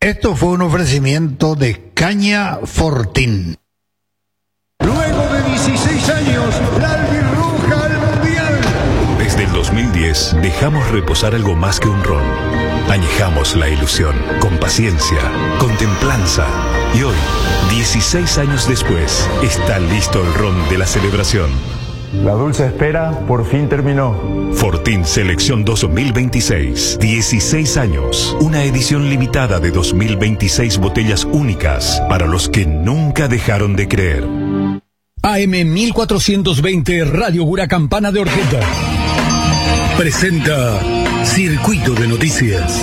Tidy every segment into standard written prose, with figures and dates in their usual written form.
Esto fue un ofrecimiento de Caña Fortín. Luego de 16 años, la albirroja al mundial. Desde el 2010 dejamos reposar algo más que un ron. Añejamos la ilusión con paciencia, con templanza. Y hoy, 16 años después, está listo el ron de la celebración. La dulce espera por fin terminó. Fortín Selección 2026. 16 años. Una edición limitada de 2026 botellas únicas para los que nunca dejaron de creer. AM 1420 Radio Huracampana de Orqueta presenta Circuito de Noticias.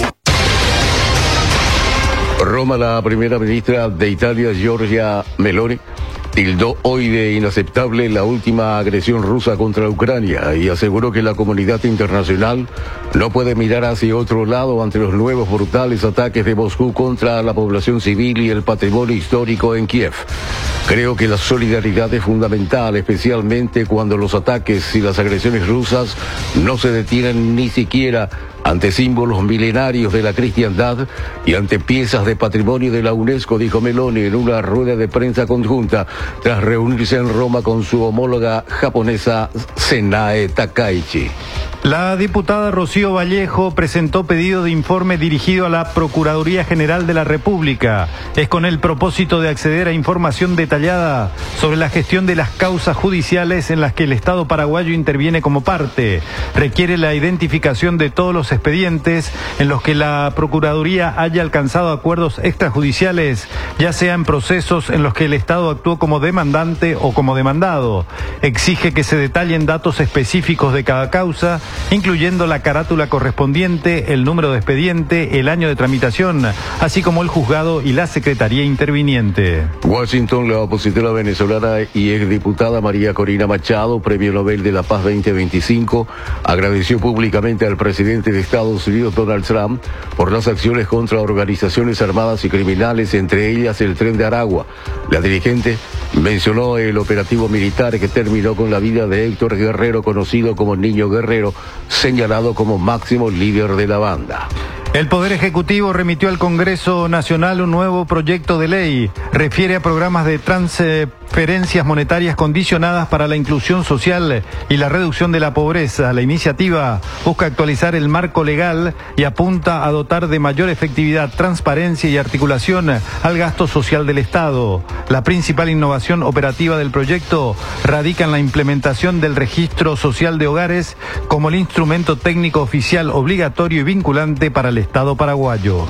Roma, la primera ministra de Italia, Giorgia Meloni, tildó hoy de inaceptable la última agresión rusa contra Ucrania y aseguró que la comunidad internacional no puede mirar hacia otro lado ante los nuevos brutales ataques de Moscú contra la población civil y el patrimonio histórico en Kiev. Creo que la solidaridad es fundamental, especialmente cuando los ataques y las agresiones rusas no se detienen ni siquiera ante símbolos milenarios de la cristiandad y ante piezas de patrimonio de la UNESCO, dijo Meloni en una rueda de prensa conjunta tras reunirse en Roma con su homóloga japonesa Senae Takaichi. La diputada Rocío Vallejo presentó pedido de informe dirigido a la Procuraduría General de la República. Es con el propósito de acceder a información detallada sobre la gestión de las causas judiciales en las que el Estado paraguayo interviene como parte. Requiere la identificación de todos los expedientes en los que la Procuraduría haya alcanzado acuerdos extrajudiciales, ya sea en procesos en los que el Estado actuó como demandante o como demandado. Exige que se detallen datos específicos de cada causa, incluyendo la carátula correspondiente, el número de expediente, el año de tramitación, así como el juzgado y la secretaría interviniente. Washington, la opositora venezolana y exdiputada María Corina Machado, Premio Nobel de la Paz 2025, agradeció públicamente al presidente de Estados Unidos, Donald Trump, por las acciones contra organizaciones armadas y criminales, entre ellas el Tren de Aragua. La dirigente mencionó el operativo militar que terminó con la vida de Héctor Guerrero, conocido como Niño Guerrero, señalado como máximo líder de la banda. El Poder Ejecutivo remitió al Congreso Nacional un nuevo proyecto de ley. Refiere a programas de transferencias monetarias condicionadas para la inclusión social y la reducción de la pobreza. La iniciativa busca actualizar el marco legal y apunta a dotar de mayor efectividad, transparencia y articulación al gasto social del Estado. La principal innovación operativa del proyecto radica en la implementación del Registro Social de Hogares como el instrumento técnico oficial obligatorio y vinculante para el Estado paraguayo.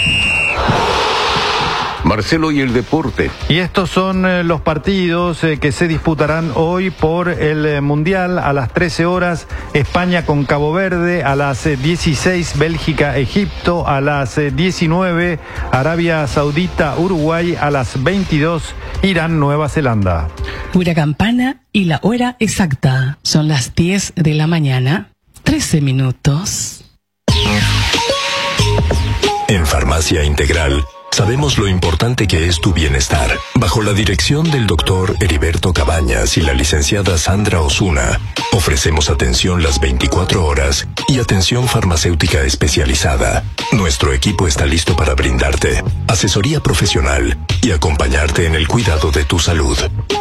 Marcelo y el deporte. Y estos son los partidos que se disputarán hoy por el Mundial. A las 13 horas, España con Cabo Verde. A las 16, Bélgica, Egipto. A las 19, Arabia Saudita, Uruguay. A las 22, Irán, Nueva Zelanda. Huracampana y la hora exacta. Son las 10 de la mañana, 13 minutos. En Farmacia Integral sabemos lo importante que es tu bienestar. Bajo la dirección del doctor Heriberto Cabañas y la licenciada Sandra Osuna, ofrecemos atención las 24 horas y atención farmacéutica especializada. Nuestro equipo está listo para brindarte asesoría profesional y acompañarte en el cuidado de tu salud.